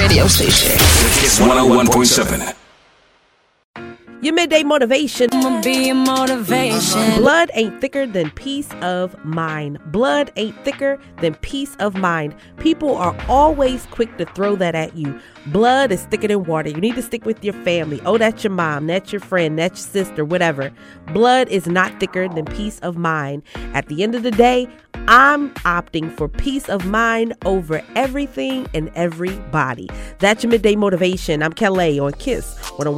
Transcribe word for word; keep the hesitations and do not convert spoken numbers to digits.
radio station. Kiss one oh one point seven. Your midday motivation. I'ma be your motivation. Blood ain't thicker than peace of mind. Blood ain't thicker than peace of mind. People are always quick to throw that at you. Blood is thicker than water. You need to stick with your family. Oh, that's your mom. That's your friend. That's your sister, whatever. Blood is not thicker than peace of mind. At the end of the day, I'm opting for peace of mind over everything and everybody. That's your midday motivation. I'm Kelly on Kiss one oh one.